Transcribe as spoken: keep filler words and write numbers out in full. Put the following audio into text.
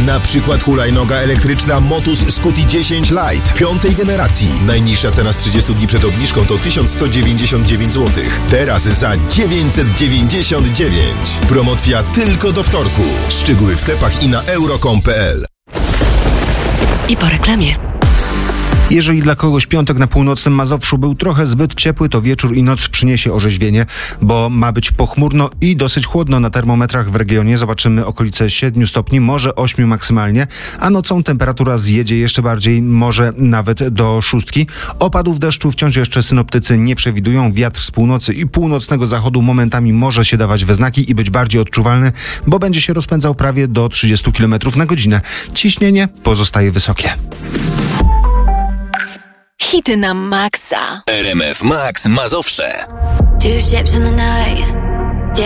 Na przykład hulajnoga elektryczna Motus Scuti dziesięć Lite piątej generacji. Najniższa cena z trzydziestu dni przed obniżką to tysiąc sto dziewięćdziesiąt dziewięć złotych. Teraz za dziewięćset dziewięćdziesiąt dziewięć. Promocja tylko do wtorku. Szczegóły w sklepach i na euro kropka com kropka p l. I po reklamie. Jeżeli dla kogoś piątek na północnym Mazowszu był trochę zbyt ciepły, to wieczór i noc przyniesie orzeźwienie, bo ma być pochmurno i dosyć chłodno na termometrach w regionie. Zobaczymy okolice siedmiu stopni, może ośmiu maksymalnie, a nocą temperatura zjedzie jeszcze bardziej, może nawet do szóstki. Opadów deszczu wciąż jeszcze synoptycy nie przewidują. Wiatr z północy i północnego zachodu momentami może się dawać we znaki i być bardziej odczuwalny, bo będzie się rozpędzał prawie do trzydziestu kilometrów na godzinę. Ciśnienie pozostaje wysokie. Hity na maksa. R M F Max Mazowsze. Two ships in the night.